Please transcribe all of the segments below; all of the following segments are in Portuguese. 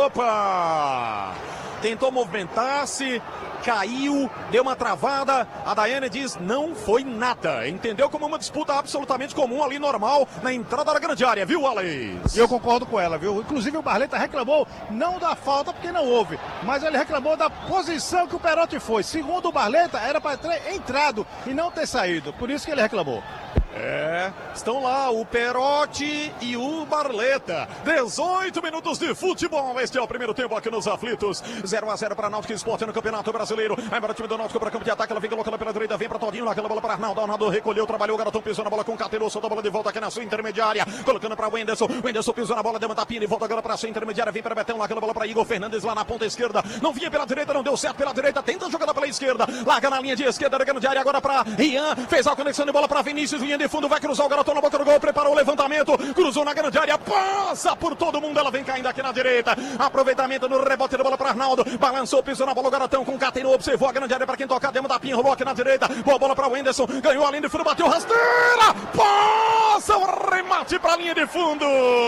Opa! Tentou movimentar-se, caiu, deu uma travada. A Daiane diz, não foi nada. Entendeu como uma disputa absolutamente comum ali, normal, na entrada da grande área, viu, Alex? E eu concordo com ela, viu? Inclusive o Barleta reclamou, não da falta, porque não houve, mas ele reclamou da posição que o Perotti foi. Segundo o Barleta, era para ter entrado e não ter saído. Por isso que ele reclamou. Estão lá o Perotti e o Barleta. 18 minutos de futebol. Este é o primeiro tempo aqui nos aflitos. 0-0 para Náutico Esporte no Campeonato Brasileiro. Aí para o time do Náutico para campo de ataque. Ela vem colocando pela direita, vem para Todinho. Aquela bola para Arnaldo. Arnaldo recolheu, trabalhou. O garotão pisou na bola com o Caterô. Soltou a bola de volta aqui na sua intermediária. Colocando para o Wenderson. O Wenderson pisou na bola, deu uma tapinha e volta agora para a sua intermediária. Vem para Betão. Aquela bola para Igor Fernandes lá na ponta esquerda. Não vinha pela direita, não deu certo pela direita. Tenta jogar pela esquerda. Larga na linha de esquerda, da grande área agora para Ian. Fez a conexão de bola para Vinícius. Linha de fundo, vai cruzar o garotão na boca do gol, preparou o levantamento, cruzou na grande área, passa por todo mundo, ela vem caindo aqui na direita, aproveitamento no rebote da bola para Arnaldo, balançou, pisou na bola o garotão com o Caterô, observou a grande área para quem tocar, deu uma tapinha, rolou aqui na direita, boa bola para o Wenderson, ganhou a linha de fundo, bateu rasteira, passa o remate para a linha de fundo,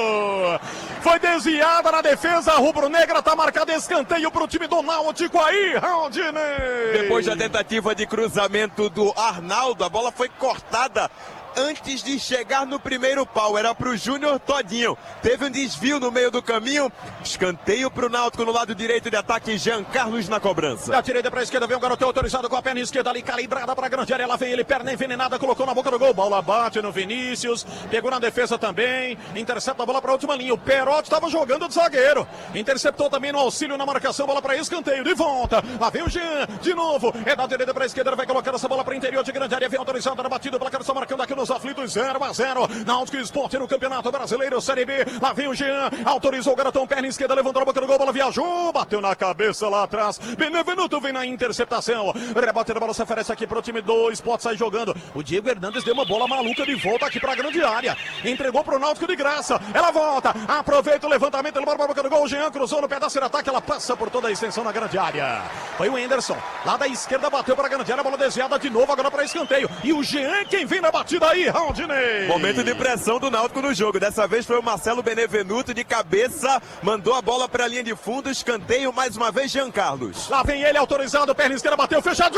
foi desviada na defesa rubro-negra, tá marcado escanteio para o time do Náutico aí, Rondinei. Depois da tentativa de cruzamento do Arnaldo, a bola foi cortada antes de chegar no primeiro pau, era pro Júnior Todinho, teve um desvio no meio do caminho, escanteio pro Náutico no lado direito de ataque, Jean Carlos na cobrança. Da direita pra esquerda vem o garoto autorizado com a perna esquerda ali, calibrada pra grande área, lá vem ele, perna envenenada, colocou na boca do gol, bola bate no Vinícius, pegou na defesa também, intercepta a bola pra última linha, o Perotti estava jogando de zagueiro, interceptou também no auxílio na marcação, bola pra escanteio, de volta, lá vem o Jean, de novo, é da direita pra esquerda, vai colocar essa bola pra interior de grande área, vem autorizado na batida, o placar está marcando aqui nos aflitos, 0-0, Náutico Esporte no Campeonato Brasileiro, Série B, lá vem o Jean, autorizou o garotão, perna esquerda, levantou a boca do gol, bola viajou, bateu na cabeça lá atrás, Benevenuto vem na interceptação, rebote da bola se oferece aqui pro time do Esporte, sai jogando, o Diego Hernandes deu uma bola maluca de volta aqui pra grande área, entregou pro Náutico de graça, ela volta, aproveita o levantamento, ele bora pra boca do gol, o Jean cruzou no pedaço de ataque, ela passa por toda a extensão na grande área, foi o Henderson, lá da esquerda bateu pra grande área, bola desviada de novo agora pra escanteio, e o Jean quem vem na batida aí, Raul. Momento de pressão do Náutico no jogo. Dessa vez foi o Marcelo Benevenuto de cabeça. Mandou a bola para a linha de fundo. Escanteio mais uma vez, Jean Carlos. Lá vem ele autorizado. Perna esquerda bateu fechadinha.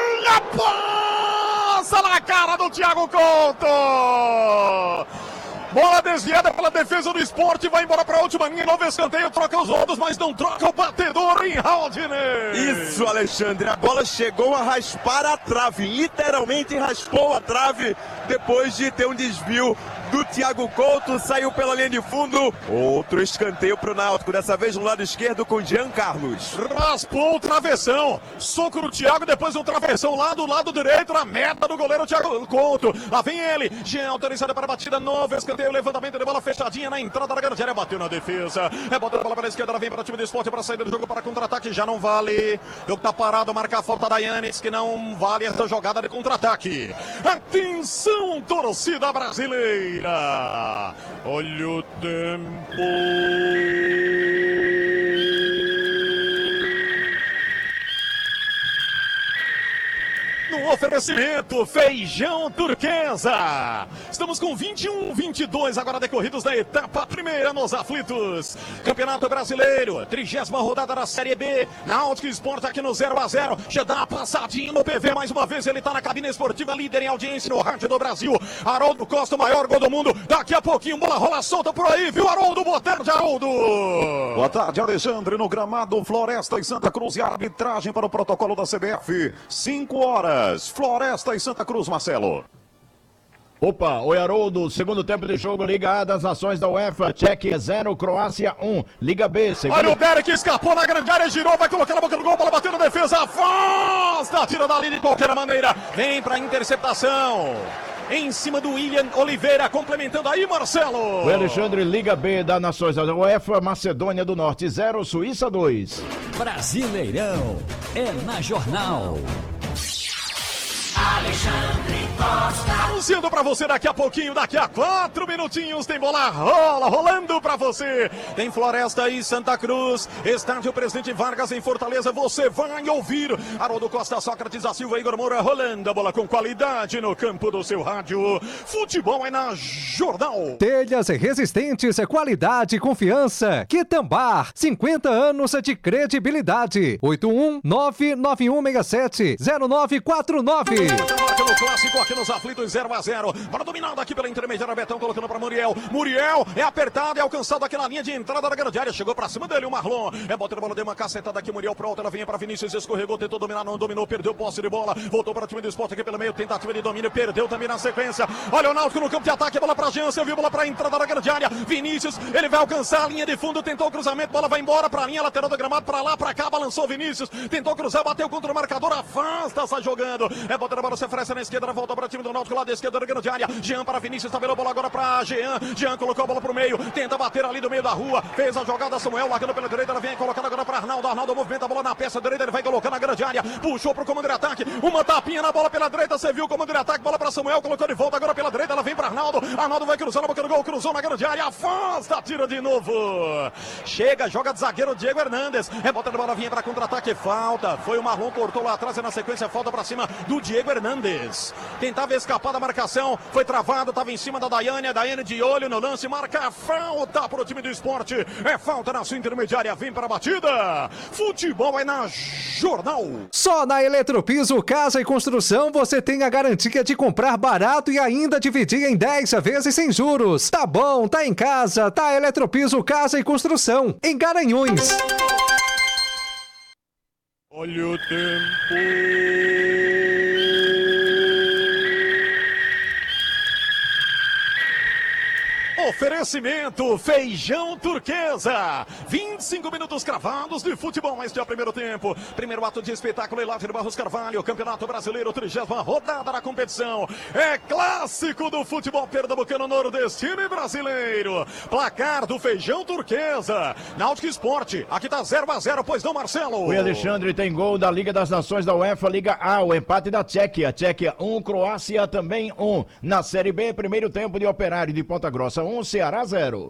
Passa na cara do Thiago Couto. Bola desviada pela defesa do Esporte, vai embora para a última linha, novo escanteio, troca os rodos, mas não troca o batedor em Haldner. Isso, Alexandre, a bola chegou a raspar a trave, literalmente raspou a trave, depois de ter um desvio do Thiago Couto, saiu pela linha de fundo, outro escanteio para o Náutico, dessa vez no lado esquerdo com Jean Carlos. Raspou o travessão, soco no Thiago, depois um travessão lá do lado direito, na meta do goleiro Thiago Couto, lá vem ele, Jean autorizado para a batida, novo escanteio, levantamento de bola fechadinha na entrada da grande área, bateu na defesa, rebota a bola para a esquerda, ela vem para o time do Esporte, para a saída do jogo, para contra-ataque, já não vale, o jogo tá parado, marca a falta da Yannis, que não vale essa jogada de contra-ataque. Atenção, torcida brasileira! Olha o tempo. No oferecimento, feijão turquesa. Estamos com 21-22 agora decorridos da etapa primeira nos aflitos. Campeonato Brasileiro, 30ª rodada da Série B. Náutico Esporte aqui no 0-0. Já dá uma passadinha no PV mais uma vez. Ele tá na cabine esportiva, líder em audiência no rádio do Brasil. Haroldo Costa, o maior gol do mundo. Daqui a pouquinho, bola rola solta por aí, viu, Haroldo? Boa tarde, Haroldo. Boa tarde, Alexandre. No gramado Floresta e Santa Cruz e a arbitragem para o protocolo da CBF. 5 horas. Floresta e Santa Cruz, Marcelo. Opa, oi Haroldo, segundo tempo de jogo, Liga A das Nações da UEFA, Tchequia 0, Croácia 1, Liga B, segundo... Olha o Derek, escapou na grande área, girou, vai colocar na boca do gol, bola bateu na defesa, afasta, tira dali de qualquer maneira, vem pra interceptação. Em cima do William Oliveira, complementando aí, Marcelo. O Alexandre, Liga B das Nações da UEFA, Macedônia do Norte 0, Suíça 2. Brasileirão é na Jornal. Anunciando pra você daqui a pouquinho, daqui a 4 minutinhos, tem bola rolando pra você. Tem Floresta e Santa Cruz, estádio Presidente Vargas em Fortaleza, você vai ouvir Haroldo Costa, Sócrates da Silva, Igor Moura, rolando a bola com qualidade no campo do seu rádio. Futebol é na Jornal. Telhas resistentes, qualidade e confiança. Quitambar, 50 anos de credibilidade. 81991670949. No clássico aqui nos aflitos 0-0. Bola dominada aqui pela intermediária, Betão colocando para Muriel. Muriel é apertado, é alcançado aqui na linha de entrada da grande área. Chegou pra cima dele o Marlon. É bota a bola, deu uma cacetada aqui. Muriel pronto, ela vinha para Vinícius, escorregou, tentou dominar, não dominou, perdeu posse de bola. Voltou para o time do Sport aqui pelo meio, tentativa de domínio, perdeu também na sequência. Olha o Náutico no campo de ataque, bola pra Jansen, viu, bola pra entrada da grande área. Vinícius, ele vai alcançar a linha de fundo, tentou o cruzamento, bola vai embora pra linha lateral do gramado, pra lá, pra cá, balançou Vinícius, tentou cruzar, bateu contra o marcador, afasta, sai jogando. É bota a bola, se oferece na esquerda, volta para o time do Náutico lá da esquerda da grande área. Jean para Vinícius, tabelou a bola agora para Jean. Jean colocou a bola pro meio, tenta bater ali do meio da rua, fez a jogada, Samuel largando pela direita, ela vem colocando agora para Arnaldo. Arnaldo movimenta a bola na peça direita, ele vai colocando na grande área, puxou pro comando de ataque, uma tapinha na bola pela direita, você viu o comando de ataque, bola para Samuel, colocou de volta agora pela direita, ela vem para Arnaldo. Arnaldo vai cruzar na boca do gol, cruzou na grande área, afasta, tira de novo. Chega, joga de zagueiro Diego Hernandes, é bota a bola, vinha para contra-ataque, falta. Foi o Marlon, cortou lá atrás e na sequência falta para cima do Diego Hernandes. Tentava escapar da marcação, foi travado, estava em cima da Daiane, a Daiane de olho no lance, marca falta para o time do Sport. É falta na sua intermediária, vem para a batida. Futebol é na Jornal. Só na Eletropiso Casa e Construção você tem a garantia de comprar barato e ainda dividir em 10 vezes sem juros. Tá bom, tá em casa, tá Eletropiso Casa e Construção, em Garanhuns. Olha o tempo. Oferecimento Feijão Turquesa. 25 minutos cravados de futebol. Este é o primeiro tempo. Primeiro ato de espetáculo. Elávio Barros Carvalho. Campeonato Brasileiro, 30ª rodada da competição. É clássico do futebol pernambucano nordestino e brasileiro. Placar do Feijão Turquesa. Náutico Sport. Aqui tá 0-0, pois não, Marcelo? O Alexandre tem gol da Liga das Nações da UEFA, Liga A, o empate da Tchequia. Tchequia 1, Croácia também 1. Na Série B, primeiro tempo de Operário de Ponta Grossa 1, Ceará 0.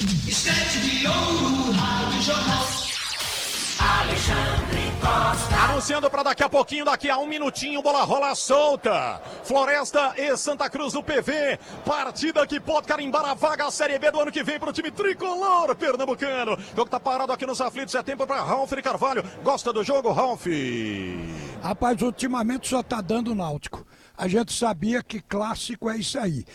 Anunciando para daqui a pouquinho, daqui a um minutinho, bola rola solta. Floresta e Santa Cruz no PV. Partida que pode carimbar a vaga a Série B do ano que vem para o time tricolor pernambucano. O jogo tá parado aqui nos aflitos, é tempo para Ralf Carvalho. Gosta do jogo, Ralf? Rapaz, ultimamente só tá dando Náutico. A gente sabia que clássico é isso aí.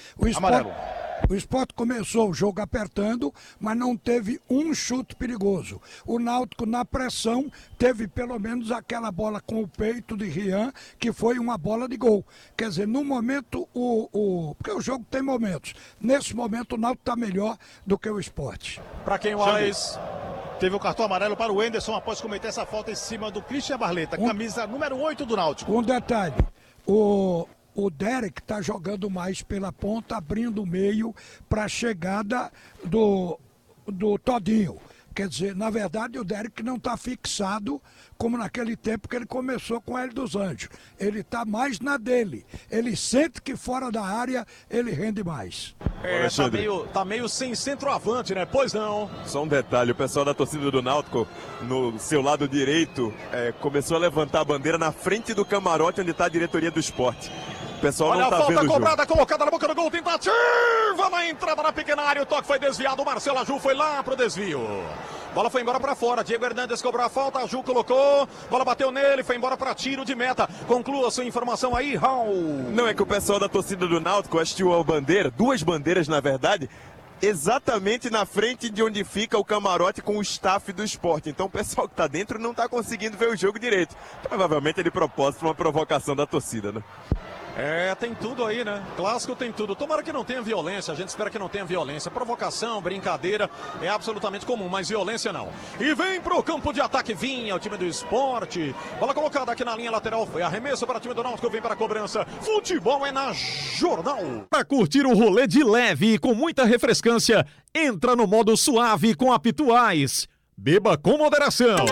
O Sport começou o jogo apertando, mas não teve um chute perigoso. O Náutico, na pressão, teve pelo menos aquela bola com o peito de Rian, que foi uma bola de gol. Quer dizer, no momento, porque o jogo tem momentos. Nesse momento, o Náutico está melhor do que o Sport. Para quem mais... Teve o cartão amarelo para o Wenderson após cometer essa falta em cima do Christian Barleta, camisa número 8 do Náutico. Um detalhe, o Derek está jogando mais pela ponta, abrindo o meio para a chegada do Todinho. Quer dizer, na verdade, o Derek não está fixado como naquele tempo que ele começou com o Hélio dos Anjos. Ele está mais na dele. Ele sente que fora da área ele rende mais. Tá meio sem centroavante, né? Pois não. Só um detalhe, o pessoal da torcida do Náutico, no seu lado direito, começou a levantar a bandeira na frente do camarote onde está a diretoria do Sport. O pessoal olha não tá a falta vendo cobrada, colocada na boca do gol, tentativa na entrada na pequena área, o toque foi desviado, o Marcelo Aju foi lá pro desvio. Bola foi embora para fora, Diego Hernandes cobrou a falta, Aju colocou, bola bateu nele, foi embora para tiro de meta. Conclua sua informação aí, Raul. Não, é que o pessoal da torcida do Náutico assistiu a bandeira, duas bandeiras na verdade, exatamente na frente de onde fica o camarote com o staff do Sport. Então o pessoal que tá dentro não tá conseguindo ver o jogo direito. Provavelmente é de propósito, uma provocação da torcida, né? Tem tudo aí, né? Clássico tem tudo. Tomara que não tenha violência, a gente espera que não tenha violência. Provocação, brincadeira, é absolutamente comum, mas violência não. E vem pro campo de ataque, vinha o time do Sport. Bola colocada aqui na linha lateral, foi arremesso para o time do Náutico, vem para a cobrança. Futebol é na Jornal. Para curtir um rolê de leve e com muita refrescância, entra no modo suave com a Pituais. Beba com moderação.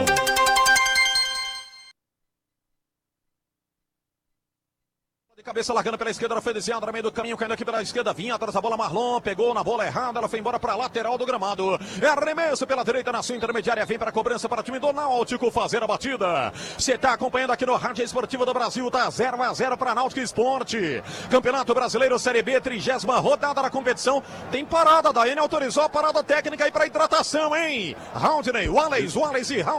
cabeça, largando pela esquerda, foi desviada no meio do caminho, caindo aqui pela esquerda, vinha atrás da bola, Marlon, pegou na bola errada, ela foi embora para a lateral do gramado. É arremesso pela direita na sua intermediária, vem para a cobrança para o time do Náutico fazer a batida. Você está acompanhando aqui no Rádio Esportivo do Brasil, tá 0-0 para Náutico Esporte. Campeonato Brasileiro Série B, 30ª rodada da competição. Tem parada, a Daene autorizou a parada técnica aí para hidratação, hein? Roundney, Wallace e Roundney.